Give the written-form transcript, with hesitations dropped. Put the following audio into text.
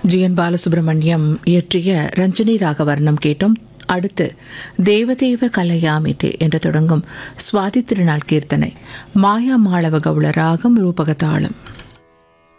ஜி.என். பாலசுப்ரமணியம் இயற்றிய ரஞ்சனி ராகவர்ணம் கேட்டோம். அடுத்து தேவதேவ கலையாமிதே என்று தொடங்கும் சுவாதி திருநாள் கீர்த்தனை. மாயா மாளவ கவுள ராகம் ரூபகதாளம்.